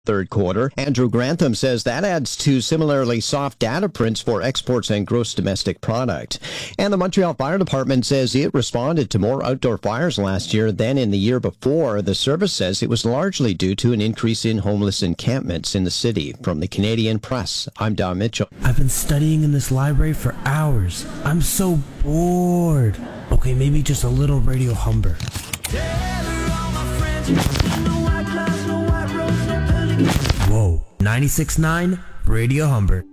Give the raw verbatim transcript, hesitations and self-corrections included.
third quarter. Andrew Grantham says that adds to similarly soft data prints for exports and gross domestic product. And the Montreal Fire Department says it responded to more outdoor fires last year than in the year before. The service says it was largely due to an increase in homeless encampments in the city. From the Canadian Press, I'm Don Mitchell. I've been studying in this library for hours. I'm so bored. Okay, maybe just a little Radio Humber. Whoa, ninety-six point nine Radio Humber.